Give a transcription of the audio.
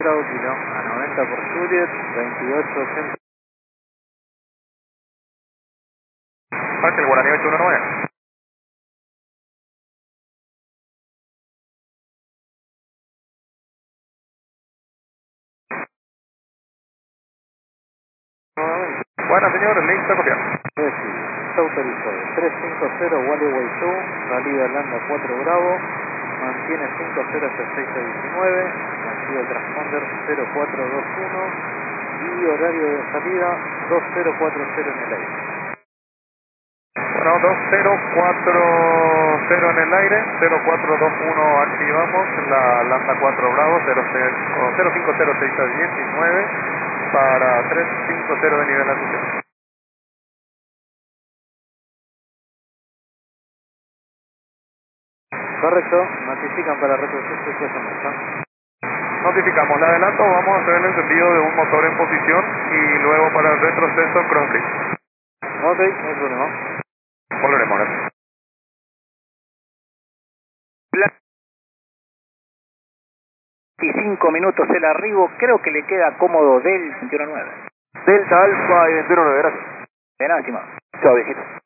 Central, a 90 por Juliet, 2880. Ángel Guaraní 819. Buenas señores, lista copiar. Está autorizado. 350 Wallyway 2, salida Lambda 4 Bravo, mantiene 50 hasta 6 a 19, activa el transponder 0421 y horario de salida 2040 en el aire. Bueno, 2040 en el aire, 0421 activamos, la Lambda 4 Bravo, 0506 a 19 para 350 de nivel altitud. Correcto, notifican para retroceso y puesta en marcha. Notificamos, le adelanto, vamos a hacer el encendido de un motor en posición y luego para el retroceso crossfit. Ok, no hay problema. Volveremos, gracias. Y 5 minutos el arribo, creo que le queda cómodo del 21-9. Delta Alfa y 21-9, gracias. De nada, estimado. Chao, viejito.